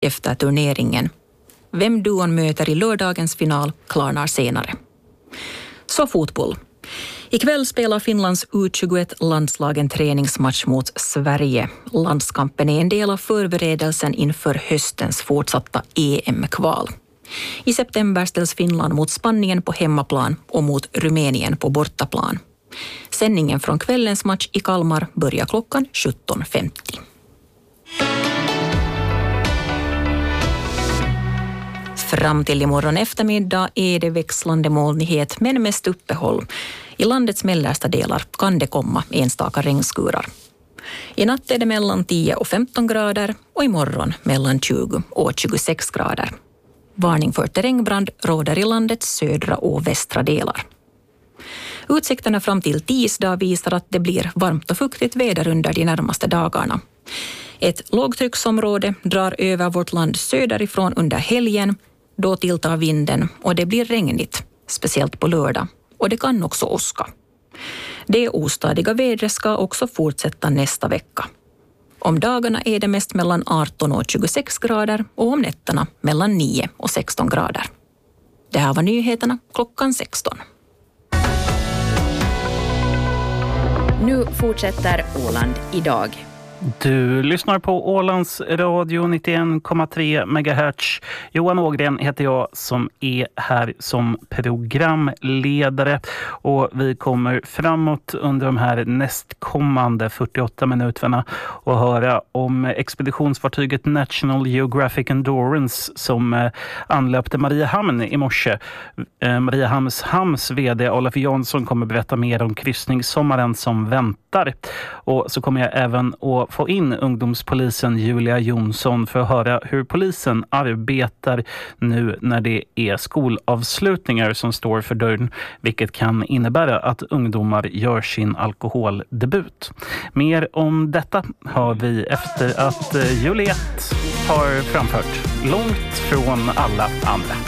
efter turneringen. Vem duon möter i lördagens final klarnar senare. Så fotboll. Ikväll spelar Finlands U21-landslag en träningsmatch mot Sverige. Landskampen är en del av förberedelsen inför höstens fortsatta EM-kval. I september ställs Finland mot Spanien på hemmaplan och mot Rumänien på bortaplan. Sändningen från kvällens match i Kalmar börjar klockan 17.50. Fram till imorgon eftermiddag är det växlande molnighet men mest uppehåll. I landets mellersta delar kan det komma enstaka regnskurar. I natt är det mellan 10 och 15 grader och imorgon mellan 20 och 26 grader. Varning för terrängbrand råder i landets södra och västra delar. Utsikterna fram till tisdag visar att det blir varmt och fuktigt väder under de närmaste dagarna. Ett lågtrycksområde drar över vårt land söderifrån under helgen. Då tilltar vinden och det blir regnigt, speciellt på lördag. Och det kan också åska. Det ostadiga vädret ska också fortsätta nästa vecka. Om dagarna är det mest mellan 18 och 26 grader och om nätterna mellan 9 och 16 grader. Det här var nyheterna klockan 16. Nu fortsätter Åland idag. Du lyssnar på Ålands radio 91,3 MHz. Johan Ågren heter jag som är här som programledare. Och vi kommer framåt under de här nästkommande 48 minuterna och höra om expeditionsfartyget National Geographic Endurance som anlöpte Mariehamn i morse. Mariehamns hamns vd Olof Jansson kommer berätta mer om kryssningssommaren som väntar. Och så kommer jag även att få in ungdomspolisen Julia Jonsson för att höra hur polisen arbetar nu när det är skolavslutningar som står för dörren, vilket kan innebära att ungdomar gör sin alkoholdebut. Mer om detta har vi efter att Juliette har framfört Långt från alla andra.